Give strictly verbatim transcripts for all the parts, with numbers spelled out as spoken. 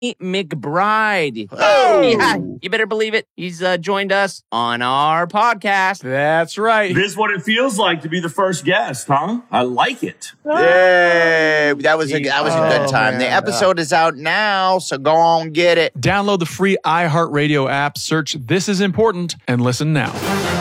McBride. Oh. Yeah, you better believe it. He's uh, joined us on our podcast. That's right. This is what it feels like to be the first guest, huh? I like it. Yay! That was a that was a good time. man. The episode is out now, so go on get it. Download the free iHeartRadio app, search This Is Important, and listen now.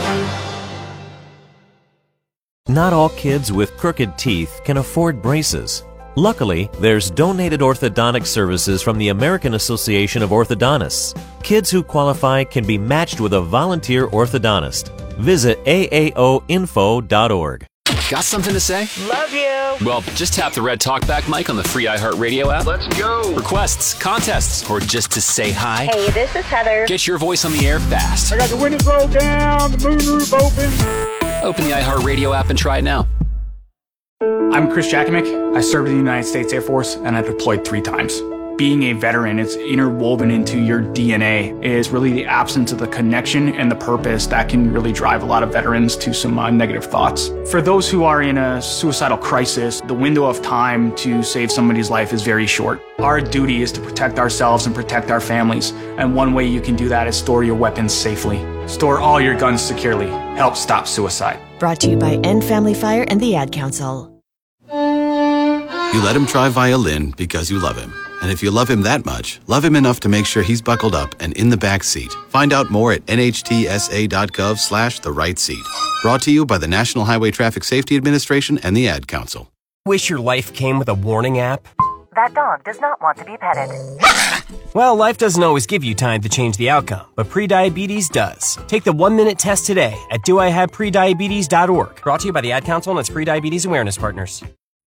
Not all kids with crooked teeth can afford braces. Luckily, there's donated orthodontic services from the American Association of Orthodontists. Kids who qualify can be matched with a volunteer orthodontist. Visit A A O info dot org. Got something to say? Love you. Well, just tap the red talk back mic on the free iHeartRadio app. Let's go. Requests, contests, or just to say hi. Hey, this is Heather. Get your voice on the air fast. I got the windows rolled down, the moonroof open. Open the iHeartRadio app and try it now. I'm Chris Jakimick. I served in the United States Air Force and I deployed three times. Being a veteran, it's interwoven into your D N A. It is really the absence of the connection and the purpose that can really drive a lot of veterans to some uh, negative thoughts. For those who are in a suicidal crisis, the window of time to save somebody's life is very short. Our duty is to protect ourselves and protect our families. And one way you can do that is store your weapons safely. Store all your guns securely. Help stop suicide. Brought to you by End Family Fire and the Ad Council. You let him try violin because you love him. And if you love him that much, love him enough to make sure he's buckled up and in the back seat. Find out more at N H T S A dot gov slash the right seat. Brought to you by the National Highway Traffic Safety Administration and the Ad Council. Wish your life came with a warning app? That dog does not want to be petted. Well, life doesn't always give you time to change the outcome, but prediabetes does. Take the one-minute test today at do I have prediabetes dot org. Brought to you by the Ad Council and its prediabetes awareness partners.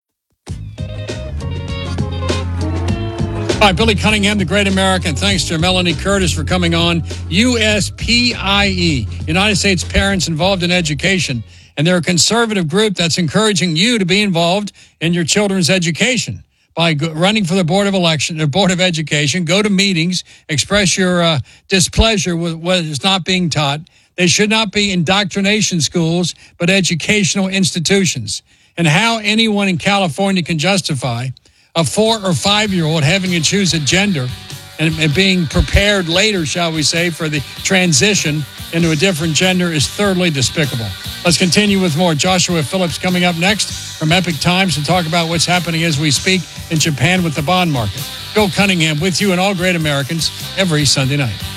All right, Billy Cunningham, the Great American. Thanks to Melanie Curtis for coming on. U S P I E, United States Parents Involved in Education. And they're a conservative group that's encouraging you to be involved in your children's education by go- running for the Board of Election, or Board of Education. Go to meetings, express your uh, displeasure with what is not being taught. They should not be indoctrination schools, but educational institutions. And how anyone in California can justify a four or five-year-old having to choose a gender and, and being prepared later, shall we say, for the transition into a different gender is thoroughly despicable. Let's continue with more. Joshua Phillips coming up next from Epic Times to talk about what's happening as we speak in Japan with the bond market. Bill Cunningham with you and all great Americans every Sunday night.